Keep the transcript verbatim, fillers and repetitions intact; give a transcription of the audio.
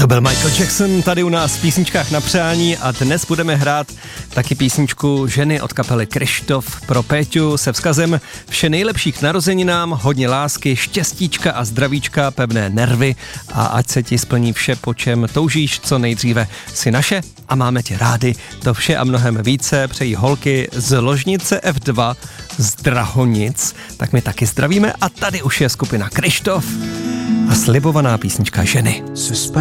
To byl Michael Jackson tady u nás v písničkách na přání a dnes budeme hrát taky písničku Ženy od kapely Kryštof pro Péťu se vzkazem vše nejlepší k narozeninám, hodně lásky, štěstíčka a zdravíčka, pevné nervy a ať se ti splní vše, po čem toužíš, co nejdříve. Jsi naše a máme tě rádi. To vše a mnohem více přejí holky z ložnice F dva z Drahonic. Tak my taky zdravíme a tady už je skupina Kryštof a slibovaná písnička Ženy.